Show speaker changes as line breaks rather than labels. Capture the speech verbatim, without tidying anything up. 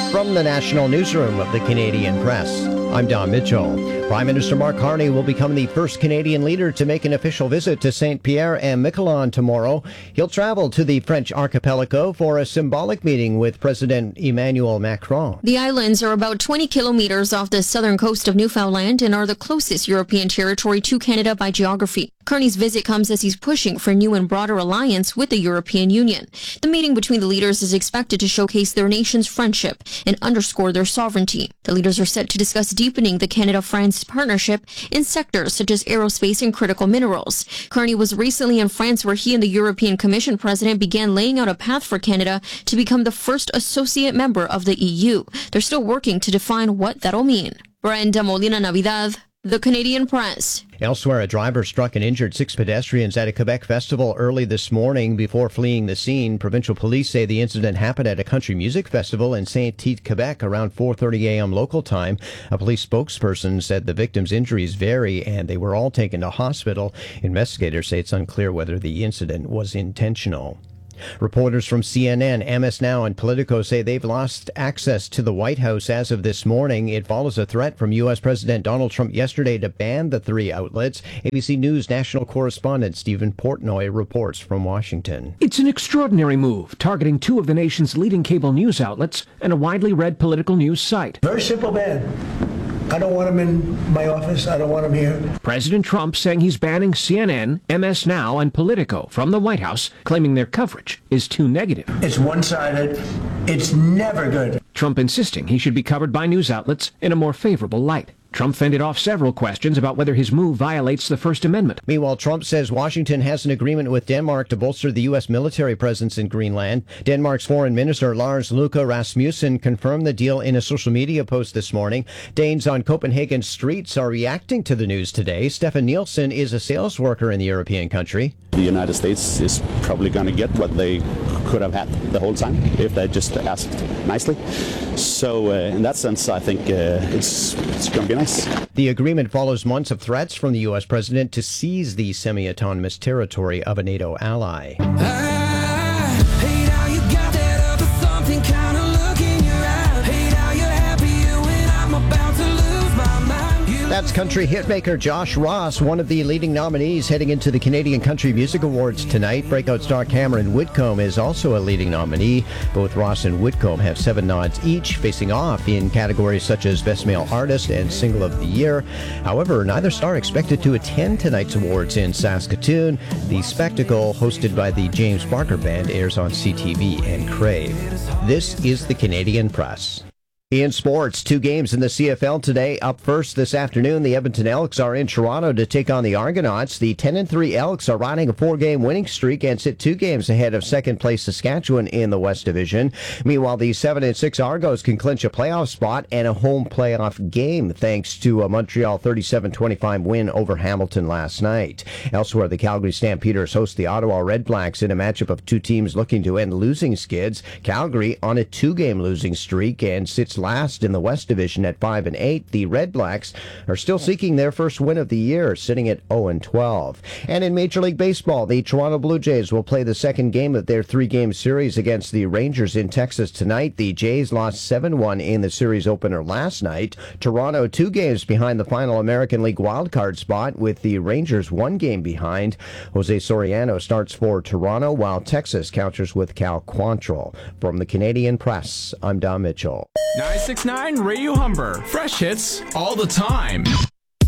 From the National Newsroom of the Canadian Press, I'm Don Mitchell. Prime Minister Mark Carney will become the first Canadian leader to make an official visit to Saint Pierre and Miquelon tomorrow. He'll travel to the French archipelago for a symbolic meeting with President Emmanuel Macron.
The islands are about twenty kilometers off the southern coast of Newfoundland and are the closest European territory to Canada by geography. Carney's visit comes as he's pushing for a new and broader alliance with the European Union. The meeting between the leaders is expected to showcase their nation's friendship and underscore their sovereignty. The leaders are set to discuss deepening the Canada-France partnership in sectors such as aerospace and critical minerals. Carney was recently in France, where he and the European Commission president began laying out a path for Canada to become the first associate member of the E U. They're still working to define what that'll mean. Brenda Molina Navidad, The Canadian Press.
Elsewhere, a driver struck and injured six pedestrians at a Quebec festival early this morning before fleeing the scene. Provincial police say the incident happened at a country music festival in Saint-Tite, Quebec, around four thirty a.m. local time. A police spokesperson said the victims' injuries vary and they were all taken to hospital. Investigators say it's unclear whether the incident was intentional. Reporters from C N N, M S Now, and Politico say they've lost access to the White House as of this morning. It follows a threat from U S. President Donald Trump yesterday to ban the three outlets. A B C News national correspondent Stephen Portnoy reports from Washington.
It's an extraordinary move, targeting two of the nation's leading cable news outlets and a widely read political news site.
Very simple ban. I don't want him in my office. I don't want him here.
President Trump saying he's banning C N N, M S Now, and Politico from the White House, claiming their coverage is too negative.
It's one-sided. It's never good.
Trump insisting he should be covered by news outlets in a more favorable light. Trump fended off several questions about whether his move violates the First Amendment.
Meanwhile, Trump says Washington has an agreement with Denmark to bolster the U S military presence in Greenland. Denmark's Foreign Minister Lars Løkke Rasmussen confirmed the deal in a social media post this morning. Danes on Copenhagen streets are reacting to the news today. Stefan Nielsen is a sales worker in the European country.
The United States is probably going to get what they could have had the whole time if they just asked nicely. So uh, in that sense, I think uh, it's, it's going to be nice.
The agreement follows months of threats from the U S president to seize the semi-autonomous territory of a NATO ally. That's country hitmaker Josh Ross, one of the leading nominees heading into the Canadian Country Music Awards tonight. Breakout star Cameron Whitcomb is also a leading nominee. Both Ross and Whitcomb have seven nods each, facing off in categories such as Best Male Artist and Single of the Year. However, neither star expected to attend tonight's awards in Saskatoon. The spectacle, hosted by the James Barker Band, airs on C T V and Crave. This is the Canadian Press. In sports, two games in the C F L today. Up first this afternoon, the Edmonton Elks are in Toronto to take on the Argonauts. The ten and three Elks are riding a four-game winning streak and sit two games ahead of second-place Saskatchewan in the West Division. Meanwhile, the seven and six Argos can clinch a playoff spot and a home playoff game thanks to a Montreal thirty-seven twenty-five win over Hamilton last night. Elsewhere, the Calgary Stampeders host the Ottawa Red Blacks in a matchup of two teams looking to end losing skids. Calgary on a two-game losing streak and sits last in the West Division at five and eight. The Red Blacks are still seeking their first win of the year, sitting at oh and twelve. And in Major League Baseball, the Toronto Blue Jays will play the second game of their three-game series against the Rangers in Texas tonight. The Jays lost seven one in the series opener last night. Toronto two games behind the final American League wildcard spot, with the Rangers one game behind. Jose Soriano starts for Toronto, while Texas counters with Cal Quantrill. From the Canadian Press, I'm Don Mitchell.
nine six nine Radio Humber. Fresh hits all the time.